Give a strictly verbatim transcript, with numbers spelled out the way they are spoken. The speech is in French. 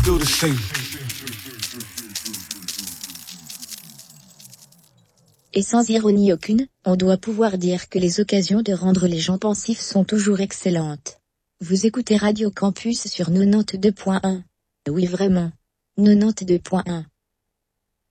still the same. Et sans ironie aucune, on doit pouvoir dire que les occasions de rendre les gens pensifs sont toujours excellentes. Vous écoutez Radio Campus sur quatre-vingt-deux point un. Oui vraiment. quatre-vingt-deux point un.